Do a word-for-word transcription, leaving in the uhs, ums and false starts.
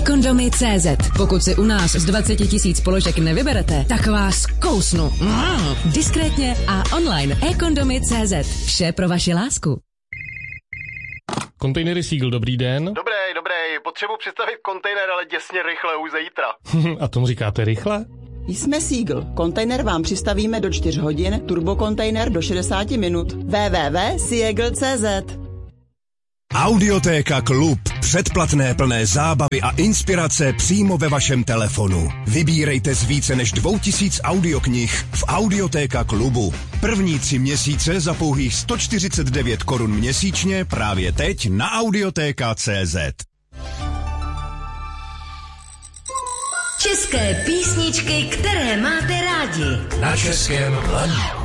ekondomy tečka cé zet. Pokud si u nás z dvacet tisíc položek nevyberete, tak vás kousnu. Mm. Diskrétně a online. ekondomy tečka cé zet. Vše pro vaši lásku. Kontejnery Seagull, dobrý den. Dobrý, dobrý. Potřebuji představit kontejner, ale děsně rychle, už zítra. A tomu říkáte rychle? Jsme Seagull. Kontejner vám přistavíme do čtyř hodin, turbokontejner do šedesát minut. w w w tečka seagull tečka cé zet. Audiotéka Klub. Předplatné plné zábavy a inspirace přímo ve vašem telefonu. Vybírejte z více než dvou tisíc audioknih v Audiotéka Klubu. První tři měsíce za pouhých sto čtyřicet devět korun měsíčně právě teď na audiotéka tečka cé zet. České písničky, které máte rádi. Na Českém lani.